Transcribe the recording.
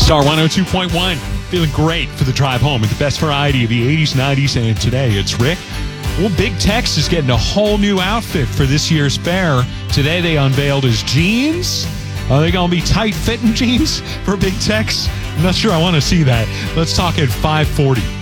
Star 102.1. Feeling great for the drive home with the best variety of the 80s, 90s, and today. It's Rick. Well, Big Tex is getting a whole new outfit for this year's fair. Today they unveiled his jeans. Are they going to be tight-fitting jeans for Big Tex? I'm not sure I want to see that. Let's talk at 5:40.